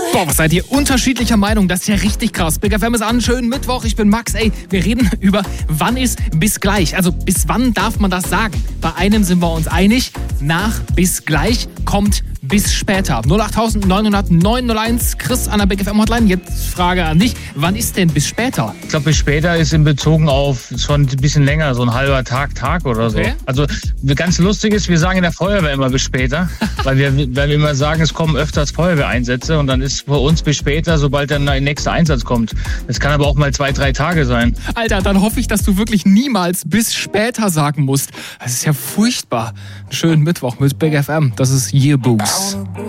Boah, was seid ihr unterschiedlicher Meinung? Das ist ja richtig krass. Big FM ist an, einen schönen Mittwoch. Ich bin Max. Ey, wir reden über, wann ist bis gleich. Also bis wann darf man das sagen? Bei einem sind wir uns einig. Nach bis gleich kommt bis später. 08900 901. Chris an der Big FM Hotline. Jetzt Frage an dich. Wann ist denn bis später? Ich glaube, bis später ist in Bezug auf schon ein bisschen länger, so ein halber Tag oder so. Okay. Also ganz lustig ist, wir sagen in der Feuerwehr immer bis später, weil wir immer sagen, es kommen öfters Feuerwehreinsätze und dann ist bei uns bis später, sobald dann der nächste Einsatz kommt. Das kann aber auch mal 2-3 Tage sein. Alter, dann hoffe ich, dass du wirklich niemals bis später sagen musst. Das ist ja furchtbar. Einen schönen Mittwoch mit Big FM. Das ist Yearboos.